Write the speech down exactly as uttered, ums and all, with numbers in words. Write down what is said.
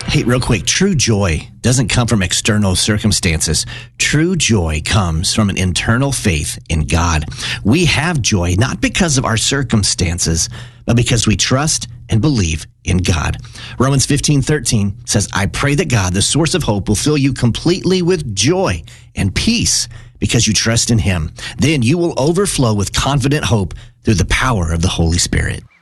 Hey, real quick, true joy doesn't come from external circumstances. True joy comes from an internal faith in God. We have joy not because of our circumstances, but because we trust and believe in God. Romans fifteen thirteen says, I pray that God, the source of hope, will fill you completely with joy and peace because you trust in him. Then you will overflow with confident hope through the power of the Holy Spirit.